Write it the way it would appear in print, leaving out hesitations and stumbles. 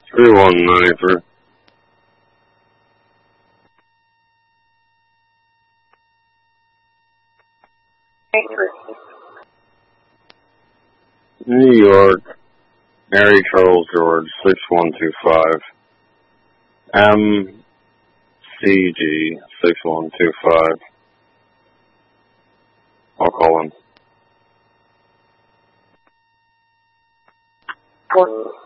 3193. New York, Mary Charles George, 6125. MCG, 6125. I'll call him.